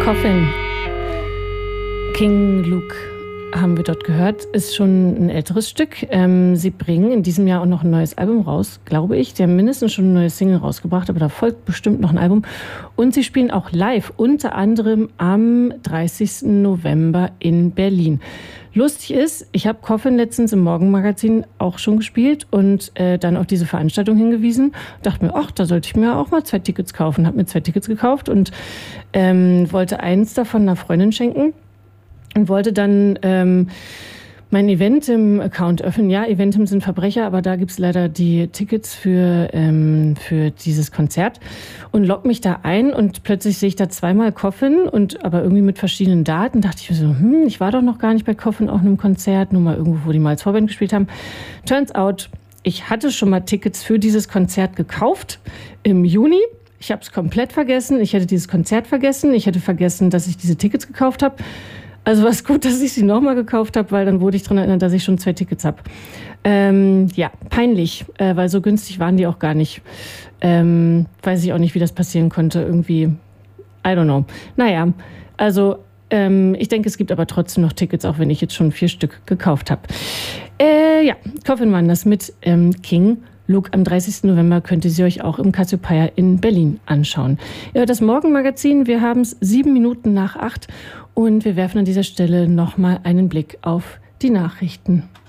Coffin. King Luke haben wir dort gehört, ist schon ein älteres Stück. Sie bringen in diesem Jahr auch noch ein neues Album raus, glaube ich. Die haben mindestens schon eine neue Single rausgebracht, aber da folgt bestimmt noch ein Album. Und sie spielen auch live, unter anderem am 30. November in Berlin. Lustig ist, ich habe Coffin letztens im Morgenmagazin auch schon gespielt und dann auf diese Veranstaltung hingewiesen. Dachte mir, ach, da sollte ich mir auch mal 2 Tickets kaufen. Habe mir 2 Tickets gekauft und wollte eins davon einer Freundin schenken. Und wollte dann mein Eventim-Account öffnen. Ja, Eventim sind Verbrecher, aber da gibt's leider die Tickets für dieses Konzert. Und log mich da ein und plötzlich sehe ich da zweimal Coffin, aber irgendwie mit verschiedenen Daten. Dachte ich mir so, ich war doch noch gar nicht bei Coffin auf einem Konzert, nur mal irgendwo, wo die mal als Vorband gespielt haben. Turns out, ich hatte schon mal Tickets für dieses Konzert gekauft im Juni. Ich habe es komplett vergessen. Ich hätte dieses Konzert vergessen. Ich hätte vergessen, dass ich diese Tickets gekauft habe. Also war es gut, dass ich sie nochmal gekauft habe, weil dann wurde ich daran erinnert, dass ich schon 2 Tickets habe. Ja, peinlich, weil so günstig waren die auch gar nicht. Weiß ich auch nicht, wie das passieren konnte. Irgendwie, I don't know. Naja, also ich denke, es gibt aber trotzdem noch Tickets, auch wenn ich jetzt schon 4 Stück gekauft habe. Ja, Coffin waren das mit King Luke. Am 30. November könnt ihr sie euch auch im Cassiopeia in Berlin anschauen. Ja, das Morgenmagazin, wir haben es 7 Minuten nach 8 und wir werfen an dieser Stelle nochmal einen Blick auf die Nachrichten.